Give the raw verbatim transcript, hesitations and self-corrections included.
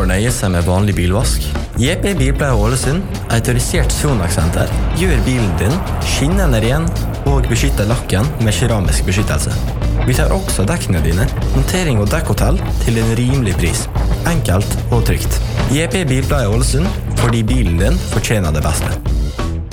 å nøye seg med vanlig bilvask. J P Bilpleie Ålesund, autorisert Sonax-senter, gjør bilen din skinnende ren og beskytter lakken med keramisk beskyttelse. Vi tar også dekkene dine, montering og dekkhotell til en rimelig pris. Enkelt og trygt. J P Bilpleie Ålesund, fordi bilen din fortjener det beste.